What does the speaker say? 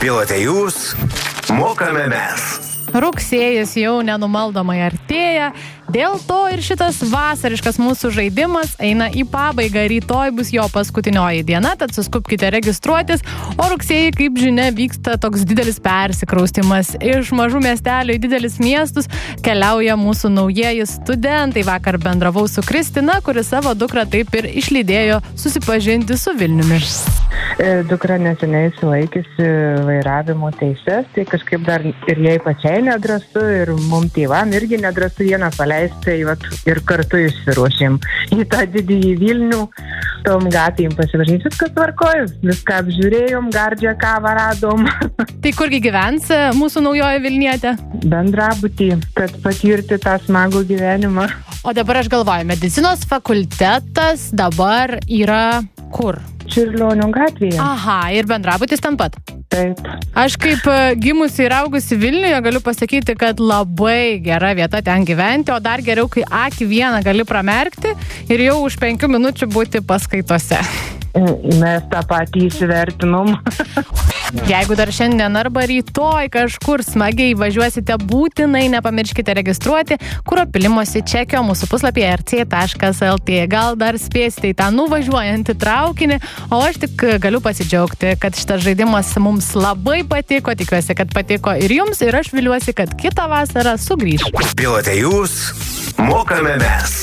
Pilote jūs, mokame mes. Rugsėjis jau nenumaldomai artėja, dėl to ir šitas vasariškas mūsų žaidimas eina į pabaigą. Rytoj bus jo paskutinioji diena, tad suskubkite registruotis, o rugsėjį, kaip žinia, vyksta toks didelis persikraustimas. Iš mažų miestelių į didelis miestus keliauja mūsų naujieji studentai. Vakar bendravau su Kristina, kuri savo dukrą taip ir išlydėjo susipažinti su Vilniumi. Dukra neseniai sulaikiusi vairavimo teises, tai kažkaip dar ir jai pačiai nedrąsu, ir mum tėvam irgi nedrąsu vieną paleisti, tai ir kartu išsiruošėm į tą didįjį Vilnių, tom gatvėm pasivažinti. Viskas tvarkoj, viską apžiūrėjom, gardžią kavą radom. Tai kurgi gyvens mūsų naujoji Vilnietė? Bendrabutį, kad patirti tą smagų gyvenimą. O dabar aš galvoju, medicinos fakultetas dabar yra kur? Čiurlionio gatvėje. Aha, ir bendrabutis ten pat? Taip. Aš kaip gimusi ir augusi Vilniuje galiu pasakyti, kad labai gera vieta ten gyventi, o dar geriau, kai akį vieną gali pramerkti ir jau už 5 minučių būti paskaitose. Mes tą patį įsivertinom. Jeigu dar šiandien arba rytoj kažkur smagiai važiuosite, būtinai nepamirškite registruoti kuro pylimosi čekio mūsų puslapyje rc.lt. Gal dar spėsite į tą nuvažiuojantį traukinį, o aš tik galiu pasidžiaugti, kad šitas žaidimas mums labai patiko. Tikiuosi, kad patiko ir jums, ir aš viliuosi, kad kitą vasarą sugrįš. Pilote jūs, mokame mes.